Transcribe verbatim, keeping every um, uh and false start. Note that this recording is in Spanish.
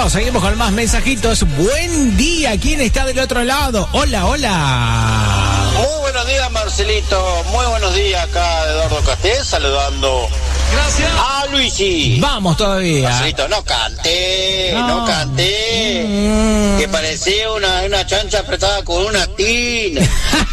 seguimos, seguimos con más mensajitos. Buen día, ¿quién está del otro lado? Hola, hola. Muy buenos días, Marcelito. Muy buenos días, acá Eduardo Castés, saludando. Gracias. A Luigi. Vamos todavía. Marcelito, no canté, no, No. canté. Mm. Que parecía una, una chancha apretada con una tina.